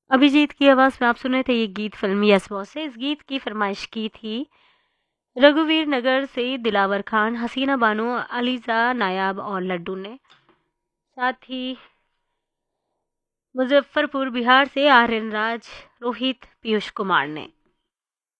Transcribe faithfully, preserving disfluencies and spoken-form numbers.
अभिजीत की आवाज़ में आप सुन रहे थे ये गीत फ़िल्म यस बॉस से। इस गीत की फ़रमाइश की थी रघुवीर नगर से दिलावर खान, हसीना बानो, अलीज़ा नायाब और लड्डू ने। साथ ही मुज़फ्फ़रपुर बिहार से आर्यन राज, रोहित, पीयूष कुमार ने।